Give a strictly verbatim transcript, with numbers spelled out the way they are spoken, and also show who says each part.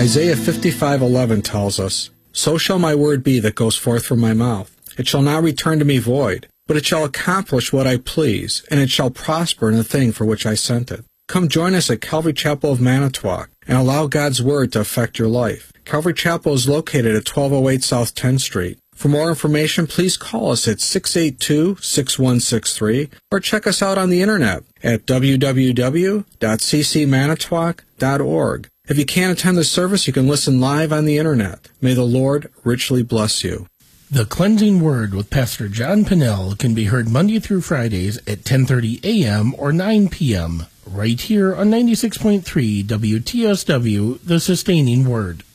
Speaker 1: Isaiah fifty-five eleven tells us, "So shall my word be that goes forth from my mouth. It shall not return to me void, but it shall accomplish what I please, and it shall prosper in the thing for which I sent it." Come join us at Calvary Chapel of Manitowoc and allow God's Word to affect your life. Calvary Chapel is located at twelve oh eight South tenth Street. For more information, please call us at six eight two, six one six three or check us out on the internet at w w w dot c c manitowoc dot org. If you can't attend the service, you can listen live on the internet. May the Lord richly bless you.
Speaker 2: The Cleansing Word with Pastor John Pinnell can be heard Monday through Fridays at ten thirty a.m. or nine p.m. right here on ninety-six point three W T S W, The Sustaining Word.